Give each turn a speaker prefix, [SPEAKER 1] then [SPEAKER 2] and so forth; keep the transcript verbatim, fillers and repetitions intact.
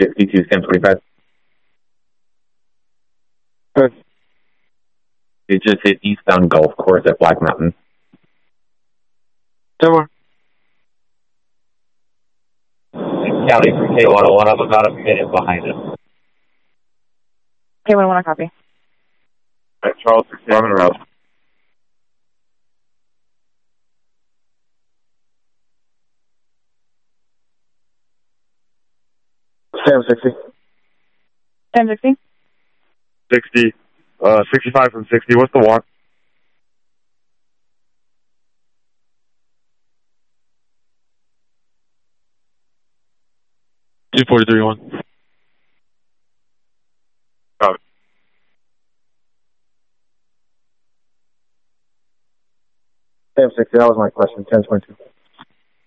[SPEAKER 1] sixty-two, Sam twenty-five.
[SPEAKER 2] Good.
[SPEAKER 1] It just hit eastbound golf course at Black Mountain.
[SPEAKER 2] Somewhere.
[SPEAKER 1] County from K one oh one, I'm about a minute behind it.
[SPEAKER 3] K one oh one, copy.
[SPEAKER 1] Right, Charles, sixty-one in a row.
[SPEAKER 2] Sam sixty.
[SPEAKER 3] Sam sixty.
[SPEAKER 2] sixty. Uh, sixty-five from sixty. What's the walk? two forty-three one. Got it. Sam sixty, that was my question. ten twenty-two.